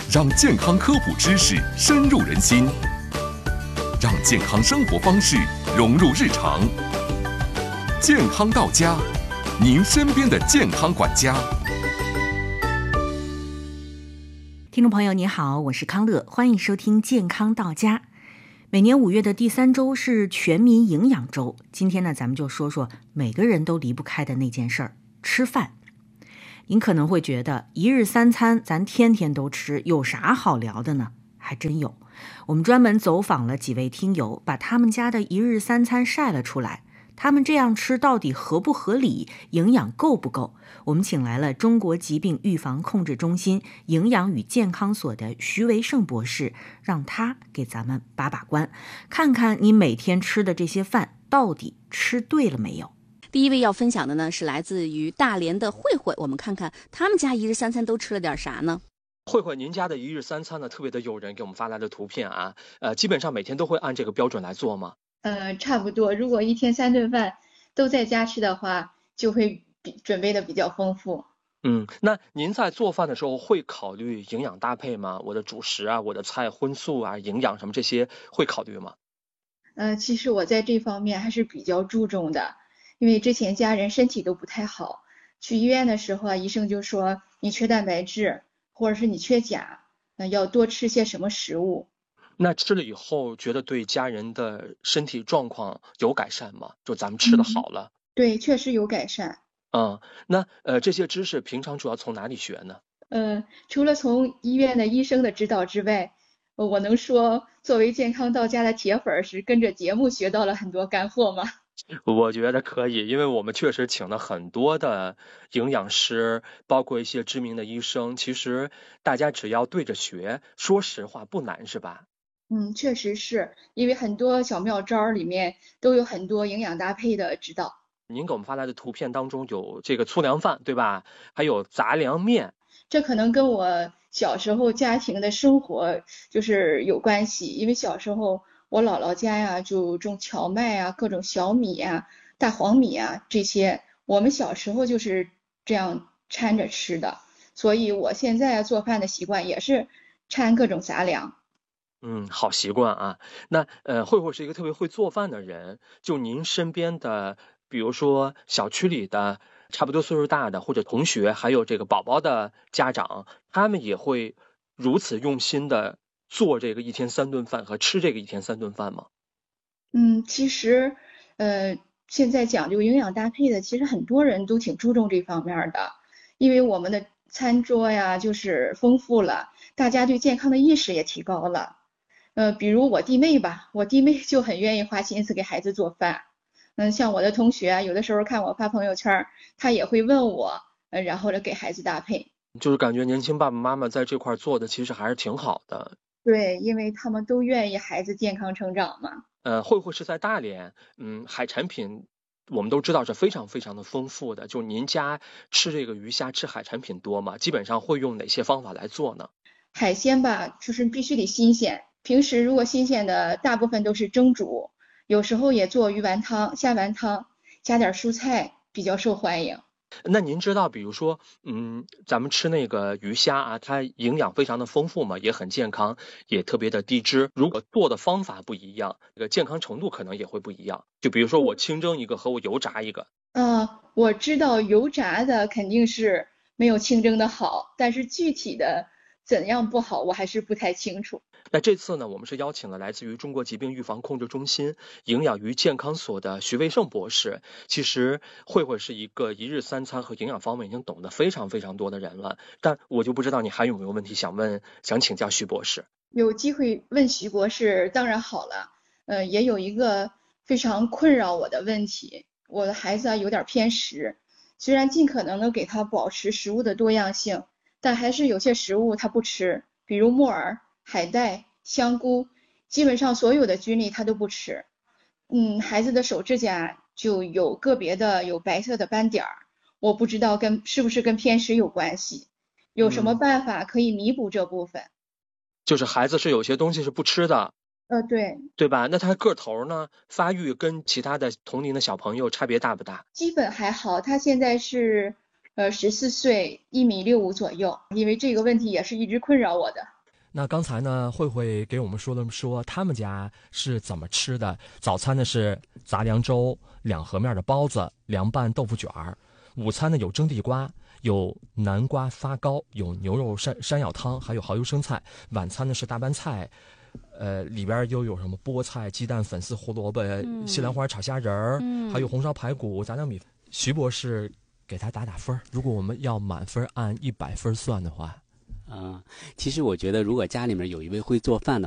让健康科普知识深入人心，让健康生活方式融入日常。健康到家，您身边的健康管家。 听众朋友您好，我是康乐，欢迎收听健康到家。每年5月的第3周是全民营养周，今天呢，咱们就说说每个人都离不开的那件事儿——吃饭。您可能会觉得一日3餐咱天天都吃，有啥好聊的呢？还真有。我们专门走访了几位听友，把他们家的一日3餐晒了出来。他们这样吃到底合不合理，营养够不够？我们请来了中国疾病预防控制中心营养与健康所的徐维胜博士，让他给咱们把关，看看你每天吃的这些饭到底吃对了没有。 第一位要分享的呢是来自于大连的慧慧，我们看看他们家一日3餐都吃了点啥呢？ 慧慧，您家的一日3餐呢特别的诱人，给我们发来的图片啊，基本上每天都会按这个标准来做吗？ 差不多，如果一天3顿饭都在家吃的话，就会准备的比较丰富。 那您在做饭的时候会考虑营养搭配吗？我的主食啊，我的菜荤素啊，营养什么这些会考虑吗？ 其实我在这方面还是比较注重的，因为之前家人身体都不太好，去医院的时候啊，医生就说你缺蛋白质，或者是你缺钾，要多吃些什么食物。 那吃了以后觉得对家人的身体状况有改善吗？就咱们吃的好了。 对，确实有改善。 那这些知识平常主要从哪里学呢？ 除了从医院的医生的指导之外，我能说作为健康到家的铁粉是跟着节目学到了很多干货吗？ 我觉得可以，因为我们确实请了很多的营养师，包括一些知名的医生，其实大家只要对着学，说实话不难，是吧？ 确实是，因为很多小妙招里面都有很多营养搭配的指导。 您给我们发来的图片当中有这个粗粮饭，对吧？还有杂粮面。 这可能跟我小时候家庭的生活就是有关系，因为小时候我姥姥家呀就种荞麦啊，各种小米啊、大黄米啊这些，我们小时候就是这样掺着吃的，所以我现在做饭的习惯也是掺各种杂粮。 好习惯啊。那慧慧是一个特别会做饭的人，就您身边的，比如说小区里的差不多岁数大的或者同学，还有这个宝宝的家长，他们也会如此用心的做这个一天3顿饭和吃这个一天3顿饭吗？ 其实现在讲究营养搭配的，其实很多人都挺注重这方面的，因为我们的餐桌呀就是丰富了，大家对健康的意识也提高了。比如我弟妹吧，我弟妹就很愿意花心思给孩子做饭。像我的同学，有的时候看我发朋友圈，他也会问我，然后给孩子搭配。 就是感觉年轻爸爸妈妈在这块做的其实还是挺好的。 对，因为他们都愿意孩子健康成长嘛。 慧慧是在大连，海产品我们都知道是非常非常的丰富的。就您家吃这个鱼虾吃海产品多吗？基本上会用哪些方法来做呢？ 海鲜吧，就是必须得新鲜。平时如果新鲜的，大部分都是蒸煮，有时候也做鱼丸汤、虾丸汤，加点蔬菜，比较受欢迎。 那您知道，比如说，咱们吃那个鱼虾啊，它营养非常的丰富嘛，也很健康，也特别的低脂。如果做的方法不一样，这个健康程度可能也会不一样。就比如说我清蒸一个和我油炸一个。 我知道油炸的肯定是没有清蒸的好，但是具体的怎样不好，我还是不太清楚。 那这次呢，我们是邀请了来自于中国疾病预防控制中心营养与健康所的徐维胜博士。其实慧慧是一个一日3餐和营养方面已经懂得非常非常多的人了，但我就不知道你还有没有问题想问，想请教徐博士。 有机会问徐博士当然好了。也有一个非常困扰我的问题，我的孩子有点偏食，虽然尽可能的给他保持食物的多样性，但还是有些食物他不吃，比如木耳、海带、香菇，基本上所有的菌类他都不吃。孩子的手指甲就有个别的有白色的斑点儿，我不知道是不是跟偏食有关系，有什么办法可以弥补这部分？ 就是孩子是有些东西是不吃的。 对吧？那他个头呢？发育跟其他的同龄的小朋友差别大不大？ 基本还好，他现在是14岁，1.65米左右，因为这个问题也是一直困扰我的。 那刚才呢，慧慧给我们说他们家是怎么吃的。早餐呢是杂粮粥、2合面的包子、凉拌豆腐卷儿。午餐呢有蒸地瓜，有南瓜发糕，有牛肉山药汤，还有蚝油生菜。晚餐呢是大拌菜，里边又有什么菠菜、鸡蛋、粉丝、胡萝卜、西兰花炒虾仁儿，还有红烧排骨、杂粮米。徐博士给他打分，如果我们要满分按100分算的话。 其实我觉得如果家里面有一位会做饭的